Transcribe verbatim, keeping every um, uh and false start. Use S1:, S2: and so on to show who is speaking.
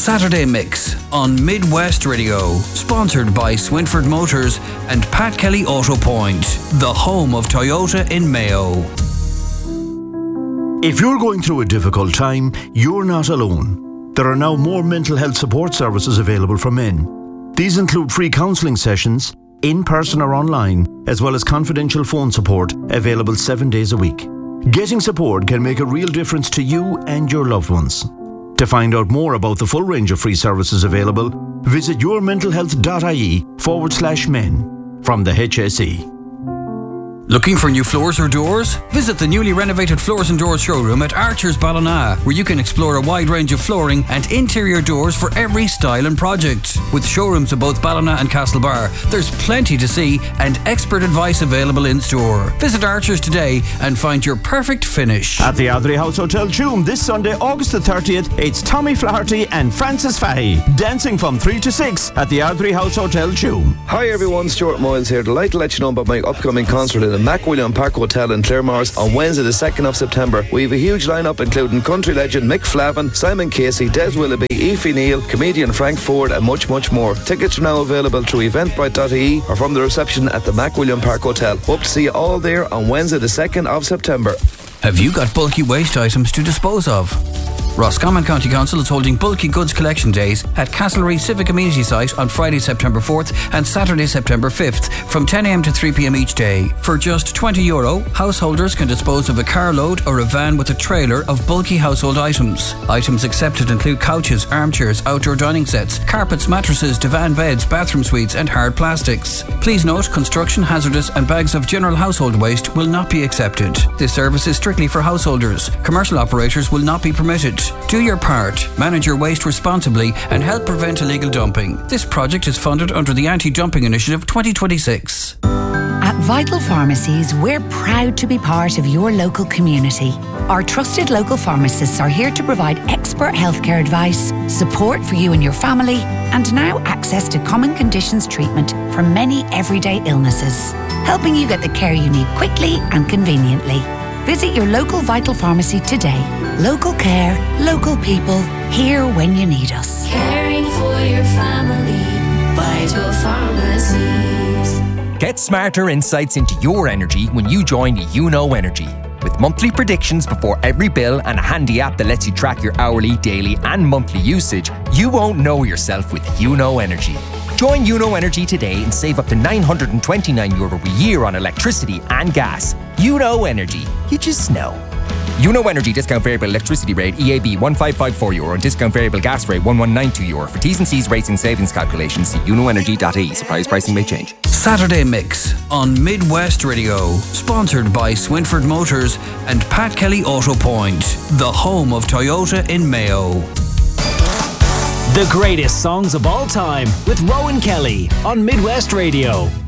S1: Saturday Mix on Midwest Radio, sponsored by Swinford Motors and Pat Kelly Auto Point, the home of Toyota in Mayo.
S2: If you're going through a difficult time, you're not alone. There are now more mental health support services available for men. These include free counselling sessions, in person or online, as well as confidential phone support available seven days a week. Getting support can make a real difference to you and your loved ones. To find out more about the full range of free services available, visit yourmentalhealth.ie forward slash men from the H S E.
S1: Looking for new floors or doors? Visit the newly renovated Floors and Doors showroom at Archer's Ballina, where you can explore a wide range of flooring and interior doors for every style and project. With showrooms of both Ballina and Castlebar, there's plenty to see and expert advice available in store. Visit Archer's today and find your perfect finish.
S2: At the Ardrey House Hotel Tuam this Sunday, August the thirtieth, it's Tommy Flaherty and Francis Fahy dancing from three to six at the Ardrey House Hotel Tuam.
S3: Hi everyone, Stuart Moyles here. Delighted to let you know about my upcoming concert in the Mac William Park Hotel in Claremorris on Wednesday the second of September. We have a huge lineup including country legend Mick Flavin, Simon Casey, Des Willoughby, Aoife Neal, comedian Frank Ford and much much more. Tickets are now available through eventbrite dot I E or from the reception at the Mac William Park Hotel. Hope to see you all there on Wednesday the second of September.
S1: Have you got bulky waste items to dispose of? Roscommon County Council is holding Bulky Goods Collection Days at Castlereagh Civic Amenity Site on Friday, September fourth and Saturday, September fifth from ten a m to three p m each day. For just twenty euro, householders can dispose of a carload or a van with a trailer of bulky household items. Items accepted include couches, armchairs, outdoor dining sets, carpets, mattresses, divan beds, bathroom suites and hard plastics. Please note, construction, hazardous and bags of general household waste will not be accepted. This service is strictly for householders. Commercial operators will not be permitted. Do your part, manage your waste responsibly and help prevent illegal dumping. This project is funded under the Anti-Dumping Initiative twenty twenty-six.
S4: At Vital Pharmacies, we're proud to be part of your local community. Our trusted local pharmacists are here to provide expert healthcare advice, support for you and your family, and now access to common conditions treatment for many everyday illnesses, helping you get the care you need quickly and conveniently. Visit your local Vital Pharmacy today. Local care, local people, here when you need us.
S5: Caring for your family, Vital Pharmacies.
S6: Get smarter insights into your energy when you join You Know Energy. With monthly predictions before every bill and a handy app that lets you track your hourly, daily and monthly usage, you won't know yourself with You Know Energy. Join You Know Energy today and save up to nine hundred twenty-nine euro a year on electricity and gas. You Know Energy. You just know. You Know Energy discount variable electricity rate E A B one five five four euro and discount variable gas rate one one nine two euro. For T's and C's rates and savings calculations, see you know energy dot I E. Surprise pricing may change.
S1: Saturday Mix on Midwest Radio, sponsored by Swinford Motors and Pat Kelly Auto Point, the home of Toyota in Mayo.
S7: The greatest songs of all time with Rowan Kelly on Midwest Radio.